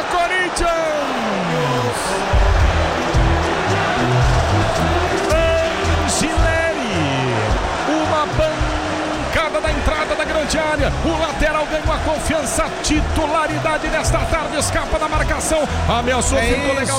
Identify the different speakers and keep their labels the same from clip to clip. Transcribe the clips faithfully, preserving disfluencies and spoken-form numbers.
Speaker 1: Corinthians! Uma pancada da entrada da grande área. O lateral ganhou a confiança, titularidade nesta tarde, escapa da marcação. Ameaçou,
Speaker 2: é
Speaker 1: ficou legal.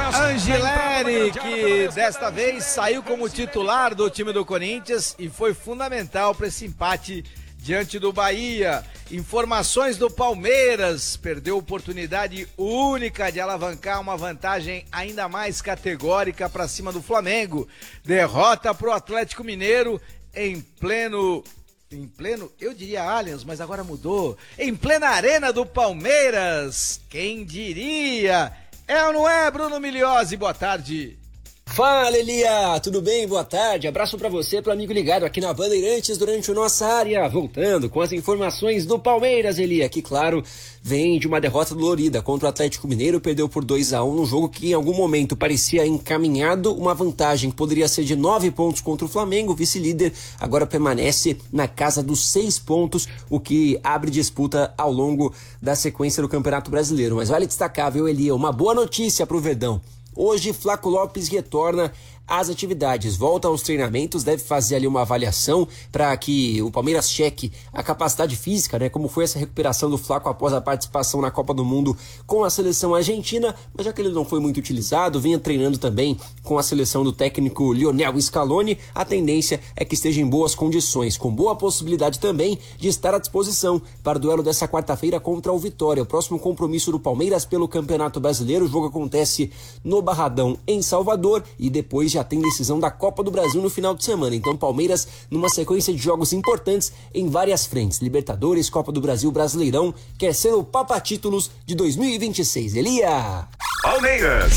Speaker 2: Angileri, que desta vez saiu como titular do time do Corinthians e foi fundamental para esse empate diante do Bahia. Informações do Palmeiras, perdeu oportunidade única de alavancar uma vantagem ainda mais categórica para cima do Flamengo. Derrota para o Atlético Mineiro em pleno, em pleno, eu diria Allianz, mas agora mudou, em plena arena do Palmeiras. Quem diria? É ou não é, Bruno Miliozzi? Boa tarde.
Speaker 3: Fala, Elia, tudo bem? Boa tarde, abraço pra você, pro amigo ligado aqui na Bandeirantes durante o Nossa Área, voltando com as informações do Palmeiras, Elia, que claro, vem de uma derrota dolorida contra o Atlético Mineiro, perdeu por dois a um num jogo que em algum momento parecia encaminhado, uma vantagem que poderia ser de nove pontos contra o Flamengo, vice-líder, agora permanece na casa dos seis pontos, o que abre disputa ao longo da sequência do Campeonato Brasileiro, mas vale destacar, viu, Elia, uma boa notícia pro Verdão. Hoje, Flaco Lopes retorna às atividades, volta aos treinamentos, deve fazer ali uma avaliação para que o Palmeiras cheque a capacidade física, né? Como foi essa recuperação do Flaco após a participação na Copa do Mundo com a seleção argentina, mas já que ele não foi muito utilizado, vinha treinando também com a seleção do técnico Lionel Scaloni, a tendência é que esteja em boas condições, com boa possibilidade também de estar à disposição para o duelo dessa quarta-feira contra o Vitória, o próximo compromisso do Palmeiras pelo Campeonato Brasileiro. O jogo acontece no Barradão, em Salvador, e depois já tem decisão da Copa do Brasil no final de semana. Então Palmeiras numa sequência de jogos importantes em várias frentes, Libertadores, Copa do Brasil, Brasileirão, quer ser o Papa Títulos de dois mil e vinte e seis. Elia!
Speaker 4: Palmeiras!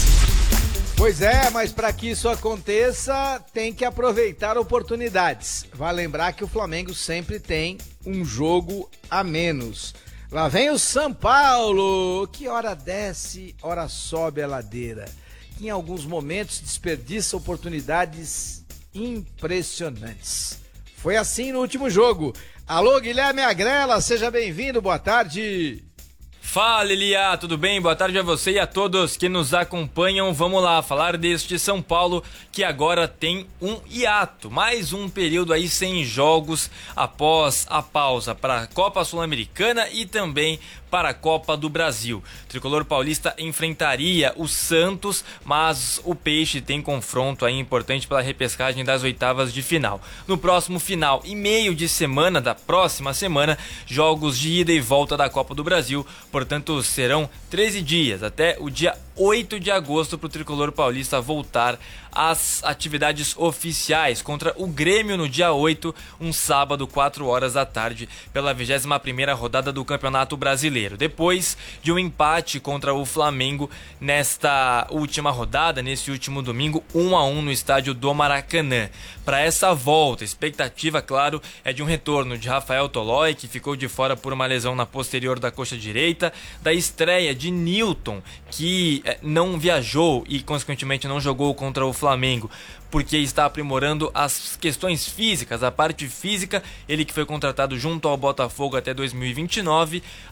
Speaker 2: Pois é, mas para que isso aconteça tem que aproveitar oportunidades. Vai lembrar que o Flamengo sempre tem um jogo a menos. Lá vem o São Paulo, que hora desce, hora sobe a ladeira, que em alguns momentos desperdiça oportunidades impressionantes. Foi assim no último jogo. Alô, Guilherme Agrela, seja bem-vindo, boa tarde.
Speaker 5: Fala, Elia, tudo bem? Boa tarde a você e a todos que nos acompanham. Vamos lá falar deste São Paulo que agora tem um hiato, mais um período aí sem jogos após a pausa para a Copa Sul-Americana e também para a Copa do Brasil. O tricolor paulista enfrentaria o Santos, mas o Peixe tem confronto aí importante pela repescagem das oitavas de final. No próximo final e meio de semana da próxima semana, jogos de ida e volta da Copa do Brasil, portanto serão treze dias, até o dia oito de agosto para o tricolor paulista voltar às atividades oficiais contra o Grêmio no dia oito, um sábado, quatro horas da tarde, pela vigésima primeira rodada do Campeonato Brasileiro. Depois de um empate contra o Flamengo nesta última rodada, nesse último domingo, um a um no estádio do Maracanã. Para essa volta, a expectativa, claro, é de um retorno de Rafael Tolói, que ficou de fora por uma lesão na posterior da coxa direita, da estreia de Nilton, que não viajou e consequentemente não jogou contra o Flamengo, porque está aprimorando as questões físicas, a parte física, ele que foi contratado junto ao Botafogo até dois mil e vinte e nove,